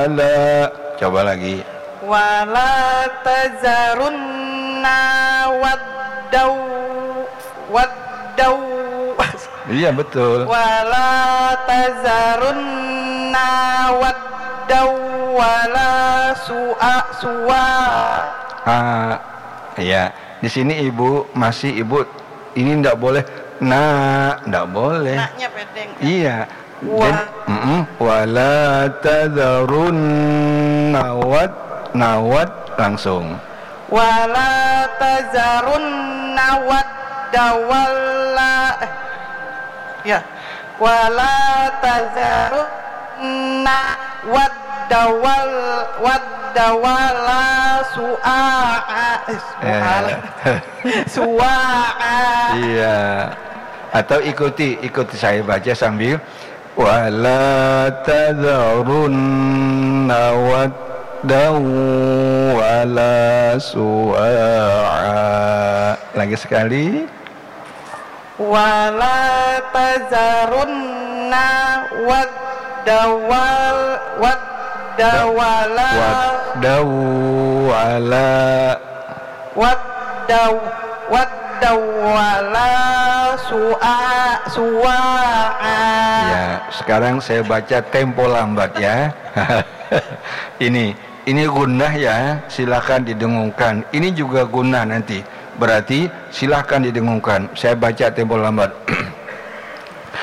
wala. Coba lagi. Wala tazarunna waddau. Iya betul. Wala tazarunna waddau wala suwa. Ya. Di sini ibu ini ndak boleh. Ndak boleh. Naknya pedeng. Iya. Wala tadharunna nawat langsung. Wala tazarunna waddawalla. Ya. Wala tazarunna waddawalla suwa'a. Iya. Atau ikuti saya baca sambil wala tadharunna waddaw wala suwa'a. Lagi sekali. Wala tazarunna waddawala suwa'a. Ya, sekarang saya baca tempo lambat ya. Ini gunnah ya, silakan didengungkan. Ini juga gunnah nanti. Berarti silakan didengungkan. Saya baca tempo lambat.